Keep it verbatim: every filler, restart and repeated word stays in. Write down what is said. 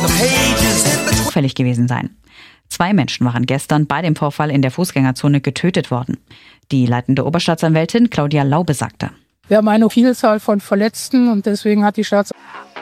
Zufällig gewesen sein. Zwei Menschen waren gestern bei dem Vorfall in der Fußgängerzone getötet worden. Die leitende Oberstaatsanwältin Claudia Laube sagte: Wir haben eine Vielzahl von Verletzten und deswegen hat die Staatsanwaltschaft